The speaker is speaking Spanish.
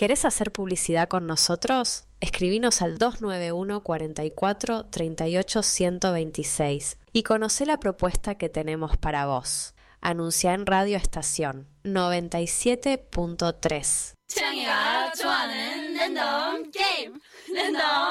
¿Querés hacer publicidad con nosotros? Escribinos al 291 44 38 126 y conocé la propuesta que tenemos para vos. Anuncia en Radio Estación 97.3. 창이가 좋아하는 랜덤 게임 랜덤